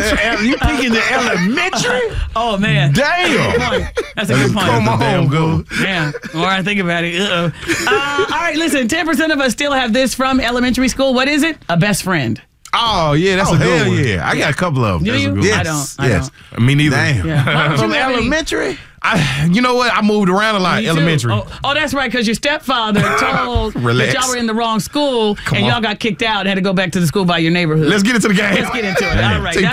You peeking the elementary? Oh, man. Damn. That's a good point. Come on, bro. Yeah. Or I think about it. All right, listen. 10% of us still have this from elementary school. What is it? A best friend. Oh, yeah, that's a good hell one. yeah. I got a couple of them. Do That's you? a good I one. don't. Yes. Me neither. Damn. Yeah. Why don't From you have any- elementary? You know what? I moved around a lot, Me too. elementary. Oh, that's right, because your stepfather told Relax. that y'all were in the wrong school and on. y'all got kicked out and had to go back to the school by your neighborhood. Let's get into the game. Let's get into it. All right.